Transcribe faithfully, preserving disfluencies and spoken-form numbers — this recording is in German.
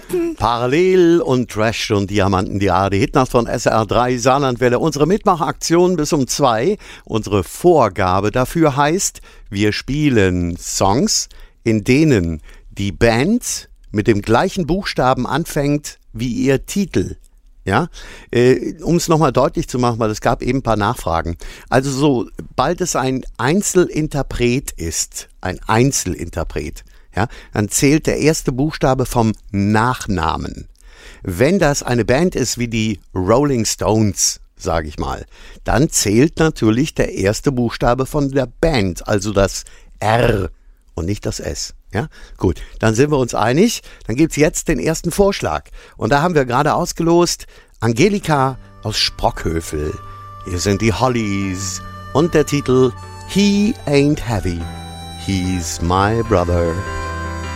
Parallel und Trash und Diamanten, die A R D-Hitnacht von S R drei Saarlandwelle. Unsere Mitmachaktion bis um zwei. Unsere Vorgabe dafür heißt, wir spielen Songs, in denen die Band mit dem gleichen Buchstaben anfängt wie ihr Titel. Ja, äh, um es nochmal deutlich zu machen, weil es gab eben ein paar Nachfragen. Also sobald es ein Einzelinterpret ist, ein Einzelinterpret, ja, dann zählt der erste Buchstabe vom Nachnamen. Wenn das eine Band ist wie die Rolling Stones, sage ich mal, dann zählt natürlich der erste Buchstabe von der Band, also das R und nicht das S. Ja, gut, dann sind wir uns einig. Dann gibt's jetzt den ersten Vorschlag. Und da haben wir gerade ausgelost Angelika aus Sprockhövel. Hier sind die Hollies und der Titel He Ain't Heavy, He's My Brother.